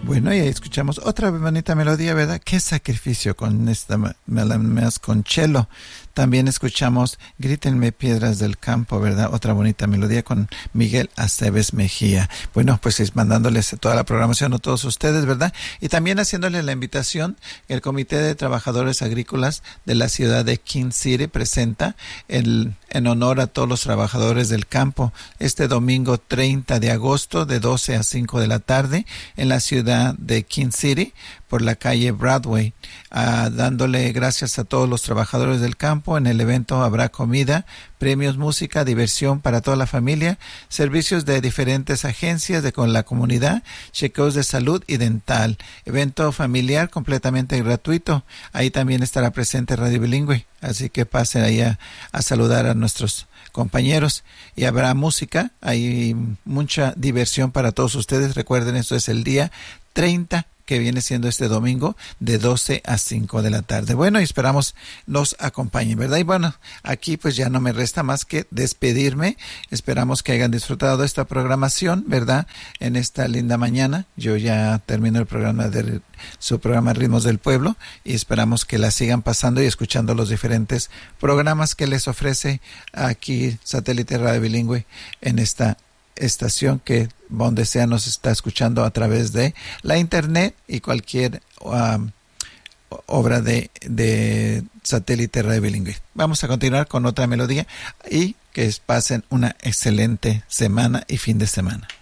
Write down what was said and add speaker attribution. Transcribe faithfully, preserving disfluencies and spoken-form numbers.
Speaker 1: Bueno, y ahí escuchamos otra bonita melodía, ¿verdad? ¡Qué sacrificio! Con esta más con cello. También escuchamos Grítenme piedras del campo, ¿verdad? Otra bonita melodía con Miguel Aceves Mejía. Bueno, pues es mandándoles toda la programación a todos ustedes, ¿verdad? Y también haciéndoles la invitación, el Comité de Trabajadores Agrícolas de la ciudad de King City presenta el, en honor a todos los trabajadores del campo este domingo treinta de agosto de doce a cinco de la tarde en la ciudad de King City por la calle Broadway, uh, dándole gracias a todos los trabajadores del campo. En el evento habrá comida, premios, música, diversión para toda la familia, servicios de diferentes agencias de con la comunidad, chequeos de salud y dental. Evento familiar completamente gratuito. Ahí también estará presente Radio Bilingüe, así que pasen ahí a, a saludar a nuestros compañeros y habrá música, hay mucha diversión para todos ustedes. Recuerden, esto es el día treinta, que viene siendo este domingo de doce a cinco de la tarde. Bueno, y esperamos nos acompañen, ¿verdad? Y bueno, aquí pues ya no me resta más que despedirme. Esperamos que hayan disfrutado de esta programación, ¿verdad? En esta linda mañana. Yo ya termino el programa de su programa Ritmos del Pueblo y esperamos que la sigan pasando y escuchando los diferentes programas que les ofrece aquí Satélite Radio Bilingüe en esta estación que donde sea nos está escuchando a través de la internet y cualquier um, obra de, de Satélite Radio Bilingüe. Vamos a continuar con otra melodía y que pasen una excelente semana y fin de semana.